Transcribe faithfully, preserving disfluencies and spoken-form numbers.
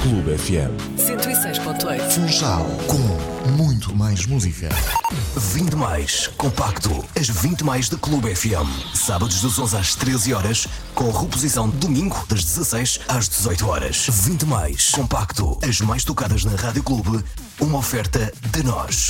Clube F M. cento e seis ponto oito. Funchal, com muito mais música. vinte mais, compacto, as vinte mais da Clube F M. Sábados das onze às treze horas, com reposição domingo das dezasseis às dezoito horas. vinte mais, compacto, as mais tocadas na Rádio Clube, uma oferta de nós.